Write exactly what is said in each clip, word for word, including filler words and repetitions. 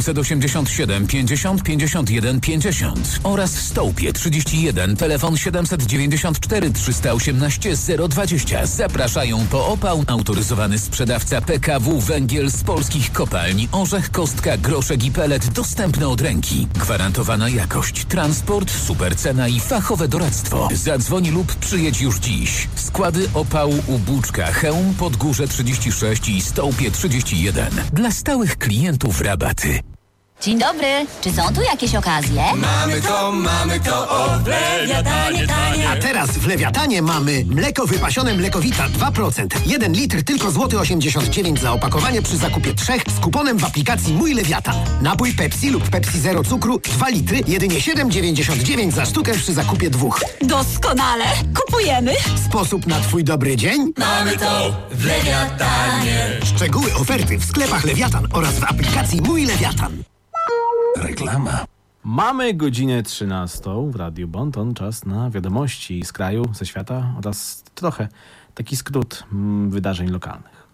siedemset osiemdziesiąt siedem pięćdziesiąt pięćdziesiąt jeden pięćdziesiąt oraz w Stołpie trzydzieści jeden, telefon siedemset dziewięćdziesiąt cztery trzysta osiemnaście zero dwadzieścia. Zapraszają po opał autoryzowany sprzedawca P K W Węgiel z polskich kopalni Orzech, Kostka, Groszek i Pelet, dostępne od ręki. Gwarantowana jakość, transport, super cena i fachowe doradztwo. Zadzwoń lub przyjedź już dziś. Składy opału u Buczka, Chełm, Podgórze trzydzieści sześć i Stołpie trzydzieści jeden. Dla stałych klientów rabaty. Dzień dobry, czy są tu jakieś okazje? Mamy to, mamy to, o w Lewiatanie tanie. A teraz w Lewiatanie mamy mleko wypasione Mlekowita dwa procent. jeden litr tylko złoty osiemdziesiąt dziewięć za opakowanie przy zakupie trzech z kuponem w aplikacji Mój Lewiatan. Napój Pepsi lub Pepsi Zero cukru dwa litry, jedynie siedem dziewięćdziesiąt dziewięć za sztukę przy zakupie dwóch. Doskonale, kupujemy. Sposób na twój dobry dzień? Mamy to w Lewiatanie. Szczegóły oferty w sklepach Lewiatan oraz w aplikacji Mój Lewiatan. Reklama. Mamy godzinę trzynastą w Radiu Bonton. Czas na wiadomości z kraju, ze świata oraz trochę taki skrót mm, wydarzeń lokalnych.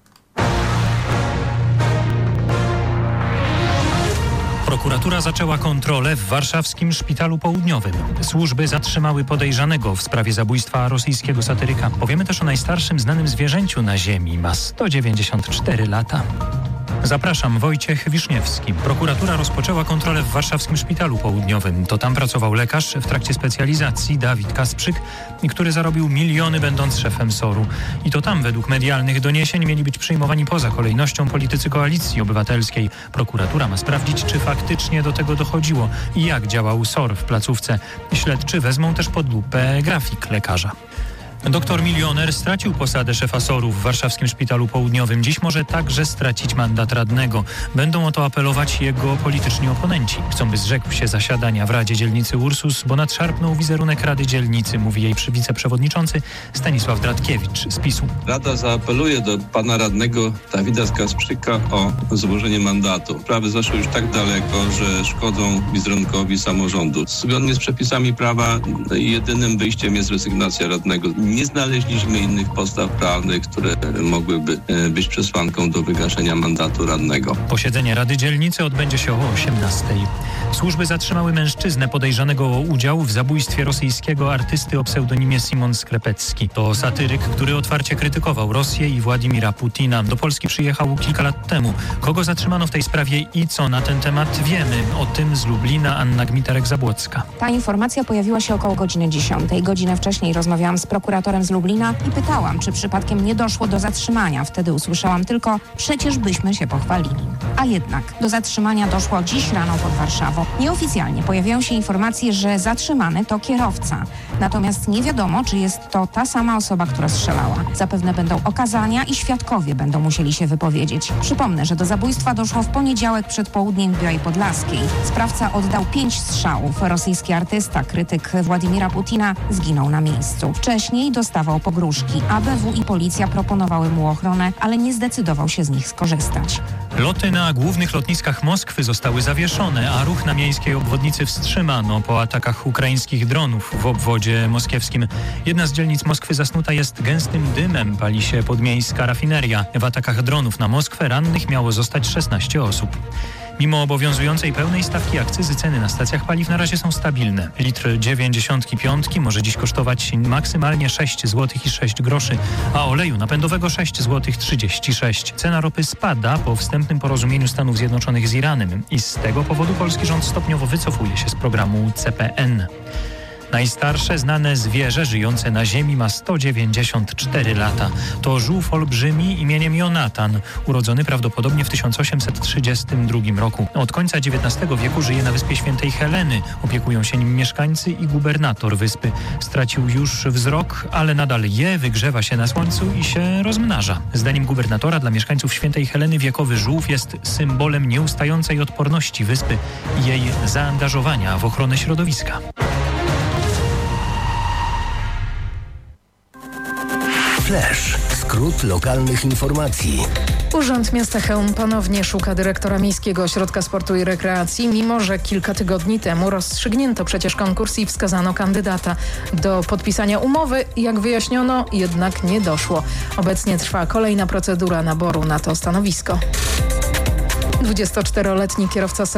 Prokuratura zaczęła kontrolę w warszawskim Szpitalu Południowym. Służby zatrzymały podejrzanego w sprawie zabójstwa rosyjskiego satyryka. Powiemy też o najstarszym znanym zwierzęciu na Ziemi. Ma sto dziewięćdziesiąt cztery lata. Zapraszam, Wojciech Wiszniewski. Prokuratura rozpoczęła kontrolę w warszawskim Szpitalu Południowym. To tam pracował lekarz w trakcie specjalizacji Dawid Kasprzyk, który zarobił miliony będąc szefem soru. I to tam według medialnych doniesień mieli być przyjmowani poza kolejnością politycy Koalicji Obywatelskiej. Prokuratura ma sprawdzić, czy faktycznie do tego dochodziło i jak działał SOR w placówce. Śledczy wezmą też pod lupę grafik lekarza. Doktor milioner stracił posadę szefa soru w warszawskim Szpitalu Południowym. Dziś może także stracić mandat radnego. Będą o to apelować jego polityczni oponenci. Chcą, by zrzekł się zasiadania w Radzie Dzielnicy Ursus, bo nadszarpnął wizerunek Rady Dzielnicy, mówi jej wiceprzewodniczący Stanisław Dratkiewicz z PiSu. Rada zaapeluje do pana radnego Dawida Kasprzyka o złożenie mandatu. Sprawy zaszły już tak daleko, że szkodzą wizerunkowi samorządu. Zgodnie z przepisami prawa jedynym wyjściem jest rezygnacja radnego. Nie znaleźliśmy innych podstaw prawnych, które mogłyby być przesłanką do wygaszenia mandatu radnego. Posiedzenie Rady Dzielnicy odbędzie się o osiemnastej. Służby zatrzymały mężczyznę podejrzanego o udział w zabójstwie rosyjskiego artysty o pseudonimie Simon Sklepecki. To satyryk, który otwarcie krytykował Rosję i Władimira Putina. Do Polski przyjechał kilka lat temu. Kogo zatrzymano w tej sprawie i co na ten temat wiemy? O tym z Lublina Anna Gmiterek-Zabłocka. Ta informacja pojawiła się około godziny dziesiątej. Godzinę wcześniej rozmawiałam z prokuratorem z Lublina i pytałam, czy przypadkiem nie doszło do zatrzymania. Wtedy usłyszałam tylko, przecież byśmy się pochwalili. A jednak do zatrzymania doszło dziś rano pod Warszawą. Nieoficjalnie pojawiają się informacje, że zatrzymany to kierowca. Natomiast nie wiadomo, czy jest to ta sama osoba, która strzelała. Zapewne będą okazania i świadkowie będą musieli się wypowiedzieć. Przypomnę, że do zabójstwa doszło w poniedziałek przed południem w Białej Podlaskiej. Sprawca oddał pięć strzałów. Rosyjski artysta, krytyk Władimira Putina, zginął na miejscu. Wcześniej dostawał pogróżki. A B W i policja proponowały mu ochronę, ale nie zdecydował się z nich skorzystać. Loty na głównych lotniskach Moskwy zostały zawieszone, a ruch na miejskiej obwodnicy wstrzymano po atakach ukraińskich dronów w obwodzie moskiewskim. Jedna z dzielnic Moskwy zasnuta jest gęstym dymem, pali się podmiejska rafineria. W atakach dronów na Moskwę rannych miało zostać szesnaście osób. Mimo obowiązującej pełnej stawki akcyzy ceny na stacjach paliw na razie są stabilne. Litr dziewięćdziesiątki piątki może dziś kosztować maksymalnie sześć złotych i sześć groszy, a oleju napędowego sześć złotych trzydzieści sześć. Cena ropy spada po wstępnym porozumieniu Stanów Zjednoczonych z Iranem i z tego powodu polski rząd stopniowo wycofuje się z programu C P N. Najstarsze znane zwierzę żyjące na Ziemi ma sto dziewięćdziesiąt cztery lata. To żółw olbrzymi imieniem Jonatan, urodzony prawdopodobnie w tysiąc osiemset trzydziestym drugim roku. Od końca dziewiętnastego wieku żyje na wyspie Świętej Heleny. Opiekują się nim mieszkańcy i gubernator wyspy. Stracił już wzrok, ale nadal je, wygrzewa się na słońcu i się rozmnaża. Zdaniem gubernatora dla mieszkańców Świętej Heleny wiekowy żółw jest symbolem nieustającej odporności wyspy i jej zaangażowania w ochronę środowiska. Flash. Skrót lokalnych informacji. Urząd Miasta Chełm ponownie szuka dyrektora Miejskiego Ośrodka Sportu i Rekreacji, mimo że kilka tygodni temu rozstrzygnięto przecież konkurs i wskazano kandydata. Do podpisania umowy, jak wyjaśniono, jednak nie doszło. Obecnie trwa kolejna procedura naboru na to stanowisko. dwudziestoczteroletni kierowca